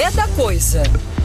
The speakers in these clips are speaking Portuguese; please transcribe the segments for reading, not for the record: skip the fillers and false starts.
É da Coisa.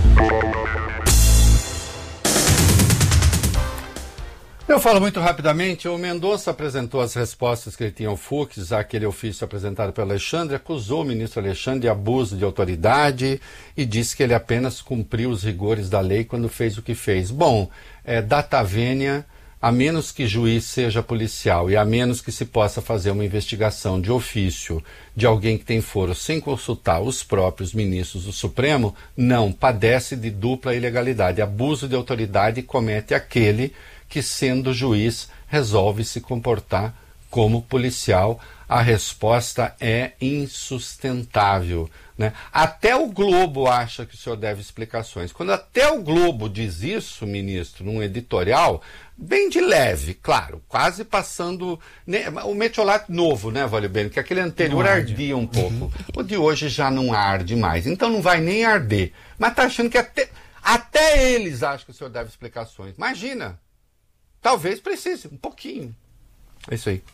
Eu falo muito rapidamente. O Mendonça apresentou as respostas que ele tinha ao Fux, àquele ofício apresentado pelo Alexandre, acusou o ministro Alexandre de abuso de autoridade e disse que ele apenas cumpriu os rigores da lei quando fez o que fez. Bom, data vênia, a menos que juiz seja policial e a menos que se possa fazer uma investigação de ofício de alguém que tem foro sem consultar os próprios ministros do Supremo, não, padece de dupla ilegalidade. Abuso de autoridade comete aquele que, sendo juiz, resolve se comportar como policial. A resposta é insustentável, né? Até o Globo acha que o senhor deve explicações. Quando até o Globo diz isso, ministro, num editorial, bem de leve, claro, quase passando, né, o metiolate novo, né, Valeu Bene, que aquele anterior ardia um pouco. O de hoje já não arde mais, então não vai nem arder. Mas tá achando que até eles acham que o senhor deve explicações. Imagina! Talvez precise, um pouquinho. É isso aí.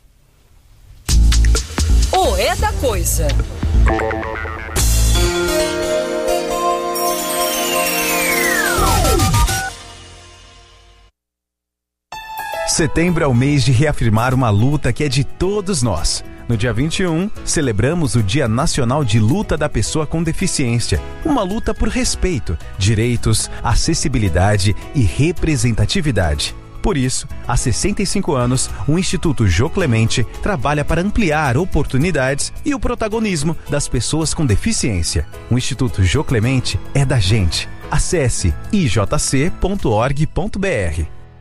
O É da Coisa. Setembro é o mês de reafirmar uma luta que é de todos nós. No dia 21, celebramos o Dia Nacional de Luta da Pessoa com Deficiência. Uma luta por respeito, direitos, acessibilidade e representatividade. Por isso, há 65 anos, o Instituto Jô Clemente trabalha para ampliar oportunidades e o protagonismo das pessoas com deficiência. O Instituto Jô Clemente é da gente. Acesse ijc.org.br.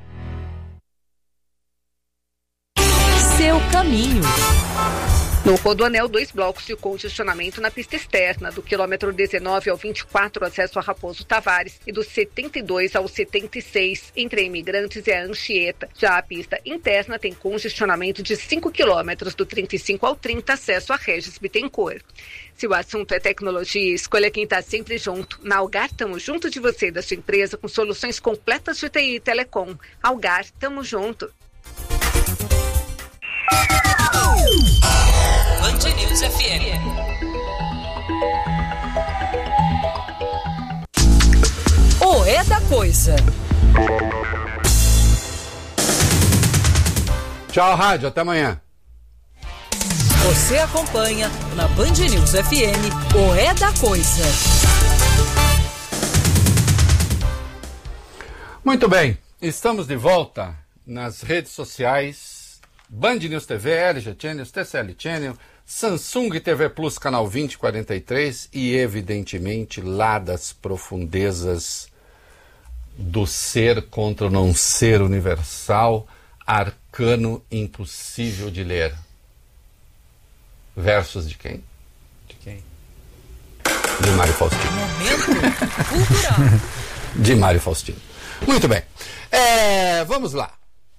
Seu caminho. No Rodoanel, 2 blocos de congestionamento na pista externa, do quilômetro 19 ao 24, acesso a Raposo Tavares, e do 72 ao 76, entre Imigrantes e a Anchieta. Já a pista interna tem congestionamento de 5 quilômetros, do 35 ao 30, acesso a Regis Bittencourt. Se o assunto é tecnologia, escolha quem está sempre junto. Na Algar, estamos junto de você e da sua empresa com soluções completas de TI e Telecom. Algar, estamos junto. Band News FM. O É da Coisa. Tchau, rádio. Até amanhã. Você acompanha na Band News FM o É da Coisa. Muito bem. Estamos de volta nas redes sociais. Band News TV, LG Channels, TCL Channel, Samsung TV Plus, canal 2043 e, evidentemente, lá das profundezas do ser contra o não ser universal, arcano impossível de ler. Versos de quem? De quem? De Mário Faustino. Momento cultural. De Mário Faustino. Muito bem. Vamos lá.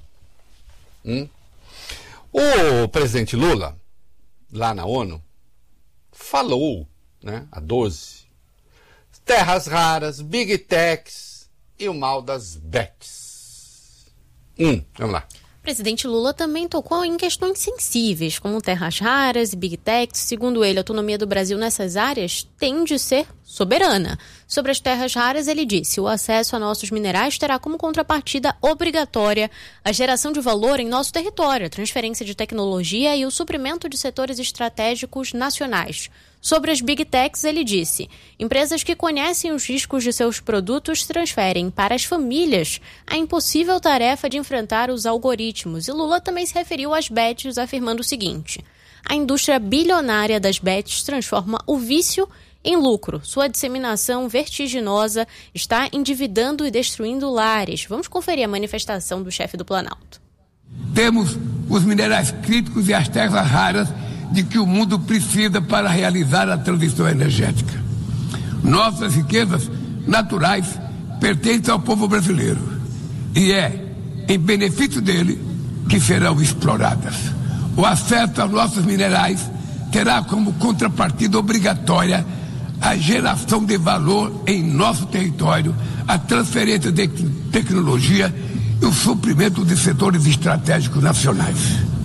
O presidente Lula, lá na ONU, falou, né, a 12, terras raras, big techs e o mal das bets. Vamos lá. O presidente Lula também tocou em questões sensíveis, como terras raras e big techs. Segundo ele, a autonomia do Brasil nessas áreas tem de ser soberana. Sobre as terras raras, ele disse: o acesso a nossos minerais terá como contrapartida obrigatória a geração de valor em nosso território, a transferência de tecnologia e o suprimento de setores estratégicos nacionais. Sobre as Big Techs, ele disse: empresas que conhecem os riscos de seus produtos transferem para as famílias a impossível tarefa de enfrentar os algoritmos. E Lula também se referiu às bets, afirmando o seguinte: a indústria bilionária das bets transforma o vício em lucro. Sua disseminação vertiginosa está endividando e destruindo lares. Vamos conferir a manifestação do chefe do Planalto. Temos os minerais críticos e as terras raras de que o mundo precisa para realizar a transição energética. Nossas riquezas naturais pertencem ao povo brasileiro e é em benefício dele que serão exploradas. O acesso aos nossos minerais terá como contrapartida obrigatória a geração de valor em nosso território, a transferência de tecnologia e o suprimento de setores estratégicos nacionais.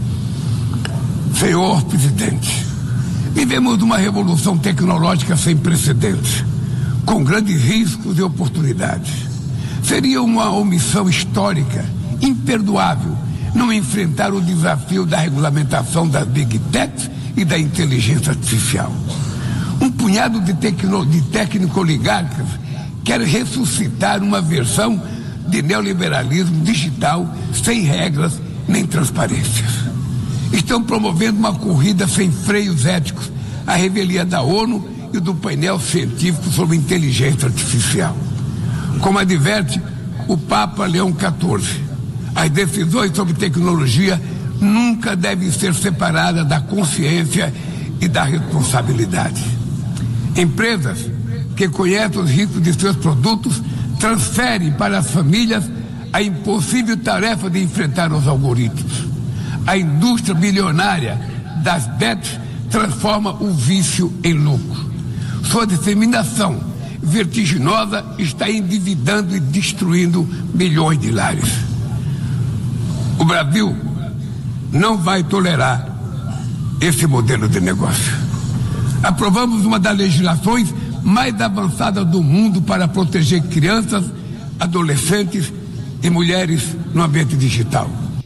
Senhor presidente, vivemos uma revolução tecnológica sem precedentes. com grandes riscos e oportunidades. Seria uma omissão histórica, imperdoável, não enfrentar o desafio da regulamentação das Big Techs e da inteligência artificial. Um punhado de técnico-oligarcas quer ressuscitar uma versão de neoliberalismo digital sem regras nem transparências. Estão promovendo uma corrida sem freios éticos à revelia da ONU e do painel científico sobre inteligência artificial. Como adverte o Papa Leão XIV, as decisões sobre tecnologia nunca devem ser separadas da consciência e da responsabilidade. Empresas que conhecem os riscos de seus produtos transferem para as famílias a impossível tarefa de enfrentar os algoritmos. A indústria bilionária das bets transforma o vício em lucro. Sua disseminação vertiginosa está endividando e destruindo milhões de lares. O Brasil não vai tolerar esse modelo de negócio. Aprovamos uma das legislações mais avançadas do mundo para proteger crianças, adolescentes e mulheres no ambiente digital.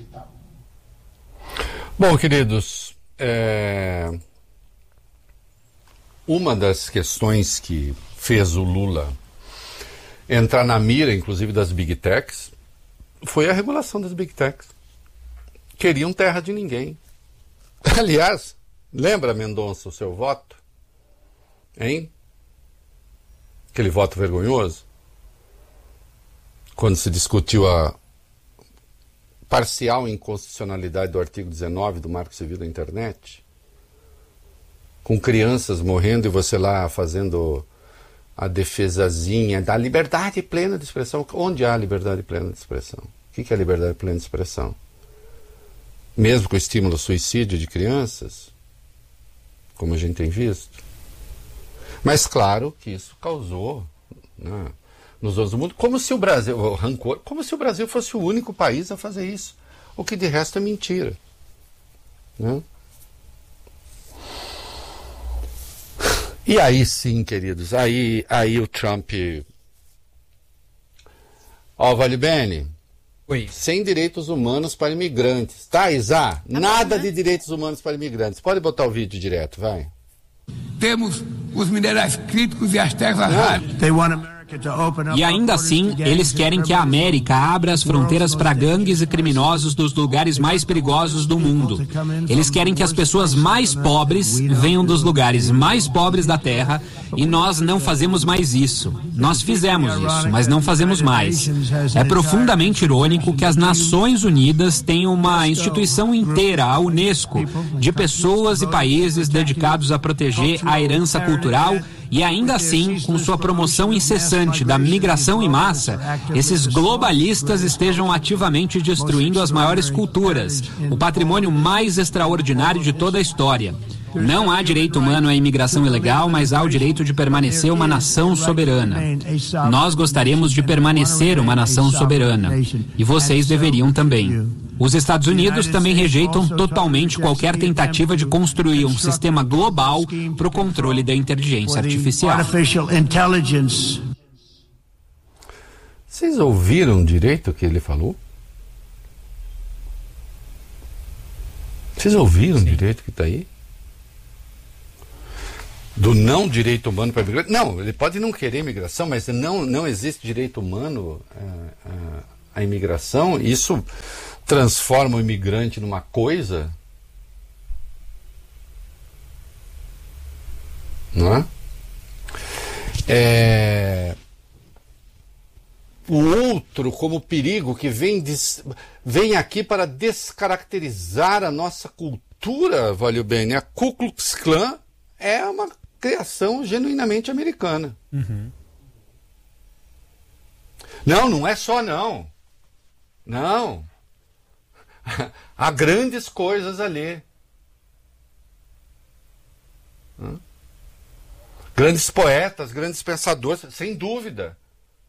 Bom, queridos, uma das questões que fez o Lula entrar na mira, inclusive, das Big Techs, foi a regulação das Big Techs. Queriam terra de ninguém. Aliás, lembra, Mendonça, o seu voto? Hein? Aquele voto vergonhoso? Quando se discutiu a parcial inconstitucionalidade do artigo 19 do Marco Civil da Internet, com crianças morrendo e você lá fazendo a defesazinha da liberdade plena de expressão. Onde há liberdade plena de expressão? O que é liberdade plena de expressão? Mesmo com o estímulo ao suicídio de crianças, como a gente tem visto. Mas claro que isso causou, né, nos outros do mundo, como se o Brasil, rancor, como se o Brasil fosse o único país a fazer isso. O que de resto é mentira. Né? E aí sim, queridos, aí o Trump... Vale Bene, oi. Sem direitos humanos para imigrantes. Tá, Isa? Nada de direitos humanos para imigrantes. Pode botar o vídeo direto, vai. Temos os minerais críticos e as terras raras. E ainda assim, eles querem que a América abra as fronteiras para gangues e criminosos dos lugares mais perigosos do mundo. Eles querem que as pessoas mais pobres venham dos lugares mais pobres da Terra e nós não fazemos mais isso. Nós fizemos isso, mas não fazemos mais. É profundamente irônico que as Nações Unidas têm uma instituição inteira, a Unesco, de pessoas e países dedicados a proteger a herança cultural. E ainda assim, com sua promoção incessante da migração em massa, esses globalistas estejam ativamente destruindo as maiores culturas, o patrimônio mais extraordinário de toda a história. Não há direito humano à imigração ilegal, mas há o direito de permanecer uma nação soberana. Nós gostaríamos de permanecer uma nação soberana. E vocês deveriam também. Os Estados Unidos também rejeitam totalmente qualquer tentativa de construir um sistema global para o controle da inteligência artificial. Vocês ouviram direito o que ele falou? Vocês ouviram direito o que está aí? Do não direito humano para a imigração. Não, ele pode não querer imigração, mas não existe direito humano à imigração. Isso transforma o imigrante numa coisa, não é? O outro como perigo que vem aqui para descaracterizar a nossa cultura, Valeu Bene. A Ku Klux Klan é uma criação genuinamente americana. Uhum. Não é só não. Não. Há grandes coisas ali. Grandes poetas, grandes pensadores, sem dúvida.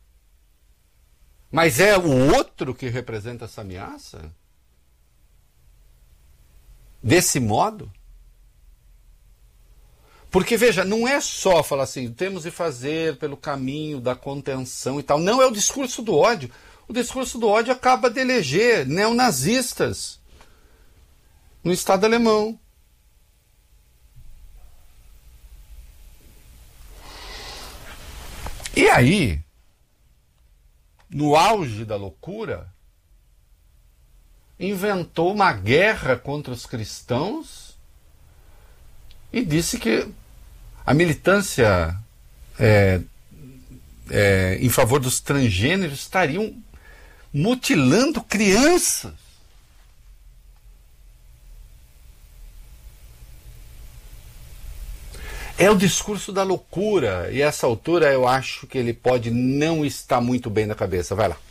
Mas é o outro que representa essa ameaça? Desse modo? Porque, veja, não é só falar assim, temos de fazer pelo caminho da contenção e tal. Não, é o discurso do ódio. O discurso do ódio acaba de eleger neonazistas no Estado alemão. E aí, no auge da loucura, inventou uma guerra contra os cristãos e disse que a militância em favor dos transgêneros estariam mutilando crianças. É o discurso da loucura, e a essa altura eu acho que ele pode não estar muito bem na cabeça. Vai lá.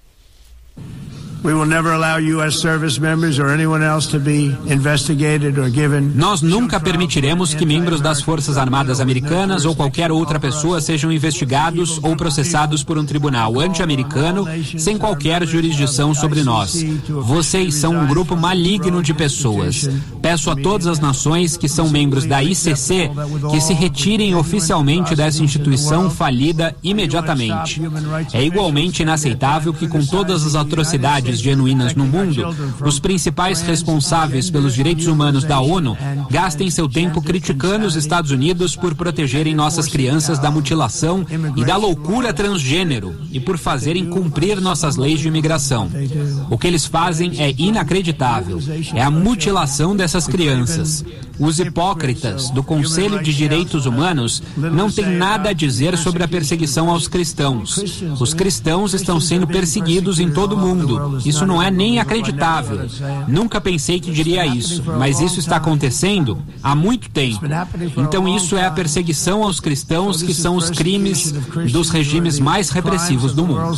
Nós nunca permitiremos que membros das Forças Armadas Americanas ou qualquer outra pessoa sejam investigados ou processados por um tribunal anti-americano sem qualquer jurisdição sobre nós. Vocês são um grupo maligno de pessoas. Peço a todas as nações que são membros da ICC que se retirem oficialmente dessa instituição falida imediatamente. É igualmente inaceitável que, com todas as atrocidades genuínas no mundo, os principais responsáveis pelos direitos humanos da ONU gastem seu tempo criticando os Estados Unidos por protegerem nossas crianças da mutilação e da loucura transgênero e por fazerem cumprir nossas leis de imigração. O que eles fazem é inacreditável. É a mutilação dessas crianças. Os hipócritas do Conselho de Direitos Humanos não têm nada a dizer sobre a perseguição aos cristãos. Os cristãos estão sendo perseguidos em todo o mundo. Isso não é nem acreditável. Nunca pensei que diria isso, mas isso está acontecendo há muito tempo. Então isso é a perseguição aos cristãos, que são os crimes dos regimes mais repressivos do mundo.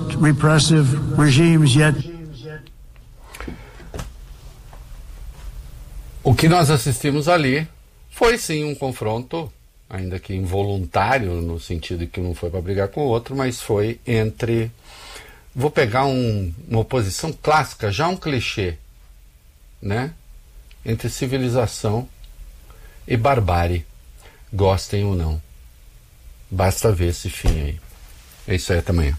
O que nós assistimos ali foi sim um confronto, ainda que involuntário, no sentido de que não foi para brigar com o outro, mas foi entre... Vou pegar uma oposição clássica, já um clichê, né? Entre civilização e barbárie, gostem ou não. Basta ver esse fim aí. É isso aí, até amanhã.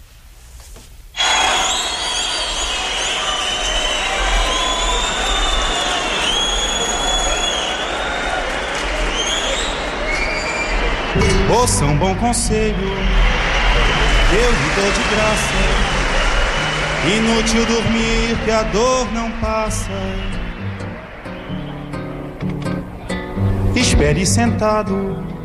Ouça um bom conselho, eu lhe dou de graça. Inútil dormir, que a dor não passa. Espere sentado,